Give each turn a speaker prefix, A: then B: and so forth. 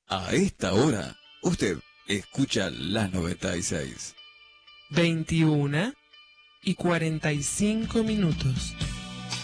A: A esta hora, usted escucha la 96.
B: 21:45.